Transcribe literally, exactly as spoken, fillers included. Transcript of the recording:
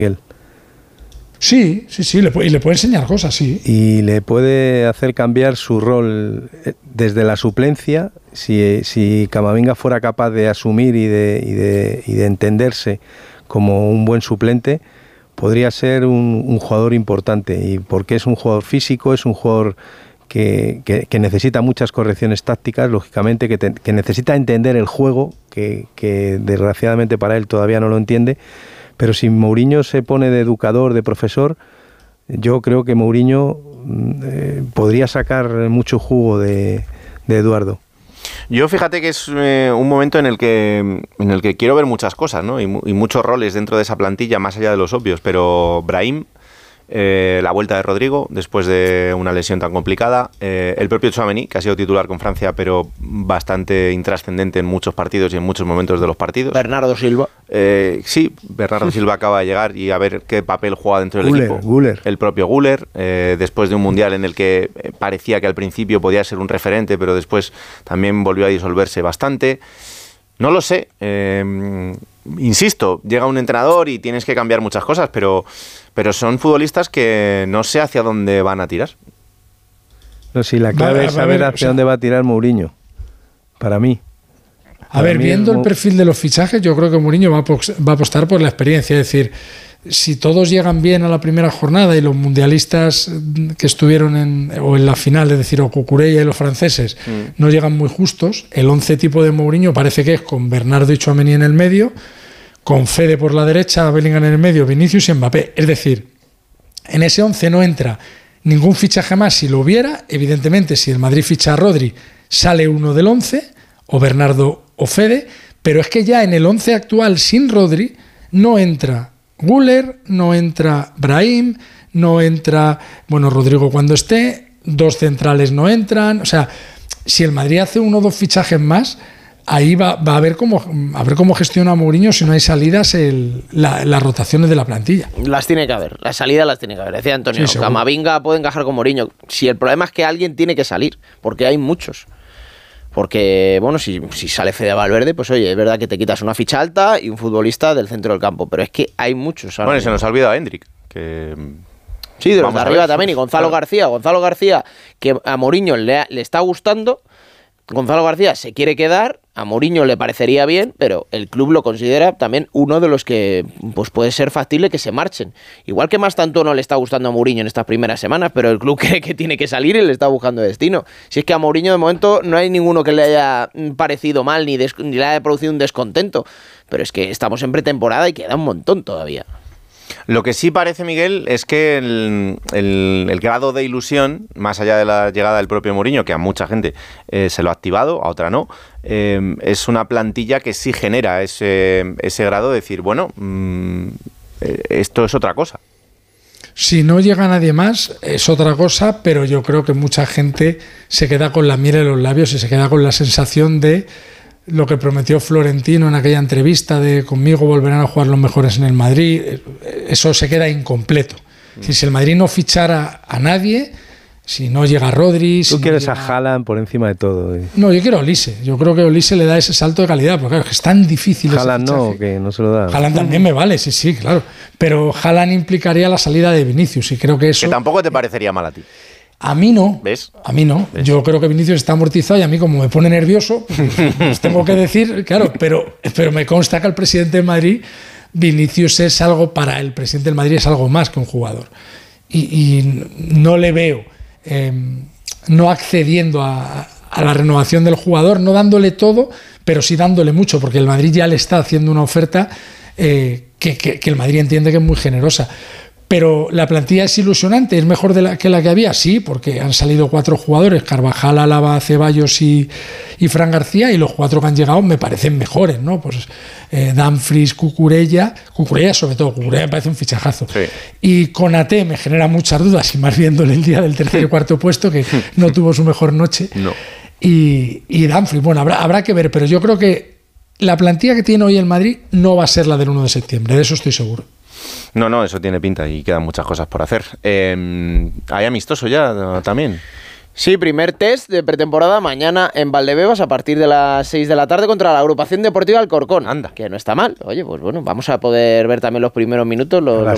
Miguel. Sí, sí, sí, le puede, y le puede enseñar cosas, sí. Y le puede hacer cambiar su rol desde la suplencia, si, si Camavinga fuera capaz de asumir y de, y de, y de entenderse como un buen suplente, podría ser un, un jugador importante. Y porque es un jugador físico, es un jugador que, que, que necesita muchas correcciones tácticas, lógicamente, que, te, que necesita entender el juego, que, que desgraciadamente para él todavía no lo entiende. Pero si Mourinho se pone de educador, de profesor, yo creo que Mourinho eh, podría sacar mucho jugo de, de Eduardo. Yo fíjate que es eh, un momento en el que en el que quiero ver muchas cosas, ¿no? Y, y muchos roles dentro de esa plantilla, más allá de los obvios. Pero Brahim, eh, la vuelta de Rodrigo después de una lesión tan complicada, eh, el propio Tchouaméni, que ha sido titular con Francia, pero bastante intrascendente en muchos partidos y en muchos momentos de los partidos. Bernardo Silva. Eh, sí, Bernardo Silva acaba de llegar y a ver qué papel juega dentro del Güler, equipo. Güler. El propio Güler, eh, después de un mundial en el que parecía que al principio podía ser un referente, pero después también volvió a disolverse bastante. No lo sé. Eh, insisto, llega un entrenador y tienes que cambiar muchas cosas, pero, pero son futbolistas que no sé hacia dónde van a tirar. No, sí, la clave Va, es va, saber va, hacia o sea, dónde va a tirar Mourinho, para mí. A Para ver, mí viendo es el perfil de los fichajes, yo creo que Mourinho va a, va a apostar por la experiencia. Es decir, si todos llegan bien a la primera jornada y los mundialistas que estuvieron en, o en la final, es decir, o Cucurella y los franceses, mm. no llegan muy justos, el once tipo de Mourinho parece que es con Bernardo y Tchouaméni en el medio, con Fede por la derecha, Bellingham en el medio, Vinicius y Mbappé. Es decir, en ese once no entra ningún fichaje más. Si lo hubiera, evidentemente, si el Madrid ficha a Rodri, sale uno del once, o Bernardo o Fede, pero es que ya en el once actual sin Rodri no entra Güler, no entra Brahim, no entra, bueno, Rodrigo cuando esté, dos centrales no entran. O sea, si el Madrid hace uno o dos fichajes más, ahí va, va a ver cómo a ver cómo gestiona Mourinho si no hay salidas el, la, las rotaciones de la plantilla. Las tiene que haber, las salidas las tiene que haber. Decía Antonio, Sí, Camavinga puede encajar con Mourinho. Si el problema es que alguien tiene que salir, porque hay muchos. Porque, bueno, si, si sale Fede Valverde, pues oye, es verdad que te quitas una ficha alta y un futbolista del centro del campo, pero es que hay muchos. Bueno, y se nos ha olvidado a Hendrik, que... Sí, de los de arriba también, y Gonzalo claro. García, Gonzalo García, que a Mourinho le, le está gustando, Gonzalo García se quiere quedar, a Mourinho le parecería bien, pero el club lo considera también uno de los que pues puede ser factible que se marchen. Igual que más tanto no le está gustando a Mourinho en estas primeras semanas, pero el club cree que tiene que salir y le está buscando destino. Si es que a Mourinho de momento no hay ninguno que le haya parecido mal ni, des- ni le haya producido un descontento, pero es que estamos en pretemporada y queda un montón todavía. Lo que sí parece, Miguel, es que el, el, el grado de ilusión, más allá de la llegada del propio Mourinho, que a mucha gente eh, se lo ha activado, a otra no, eh, es una plantilla que sí genera ese, ese grado de decir, bueno, mmm, esto es otra cosa. Si no llega nadie más, es otra cosa, pero yo creo que mucha gente se queda con la miel en los labios y se queda con la sensación de lo que prometió Florentino en aquella entrevista de conmigo volverán a jugar los mejores en el Madrid. Eso se queda incompleto. Mm. Si el Madrid no fichara a nadie, si no llega Rodri... Tú si quieres no a llega... Haaland por encima de todo. ¿Eh? No, yo quiero a Olise. Yo creo que Olise le da ese salto de calidad, porque claro, es tan difícil Haaland ese no, que no se lo da. Haaland también me vale, sí, sí, claro. Pero Haaland implicaría la salida de Vinicius y creo que eso... Que tampoco te parecería mal a ti. A mí no, ¿Ves? a mí no. ¿Ves? Yo creo que Vinicius está amortizado y a mí como me pone nervioso, pues, pues tengo que decir, claro, pero, pero me consta que al presidente de Madrid, Vinicius es algo, para el presidente del Madrid es algo más que un jugador. Y, y no le veo eh, no accediendo a, a la renovación del jugador, no dándole todo, pero sí dándole mucho, porque el Madrid ya le está haciendo una oferta eh, que, que, que el Madrid entiende que es muy generosa. Pero la plantilla es ilusionante, es mejor de la, que la que había, sí, porque han salido cuatro jugadores, Carvajal, Álava, Ceballos y, y Fran García, y los cuatro que han llegado me parecen mejores, ¿no? Pues eh, Dumfries, Cucurella, Cucurella sobre todo, Cucurella me parece un fichajazo. Sí. Y Konaté me genera muchas dudas, y más viéndole el día del tercer y cuarto puesto, que no tuvo su mejor noche. No. Y, y Dumfries, bueno, habrá, habrá que ver, pero yo creo que la plantilla que tiene hoy el Madrid no va a ser la del uno de septiembre, de eso estoy seguro. No, no, eso tiene pinta y quedan muchas cosas por hacer. Eh, ¿Hay amistoso ya también? Sí, primer test de pretemporada mañana en Valdebebas a partir de las seis de la tarde contra la Agrupación Deportiva Alcorcón. Anda. Que no está mal. Oye, pues bueno, vamos a poder ver también los primeros minutos. Los, a las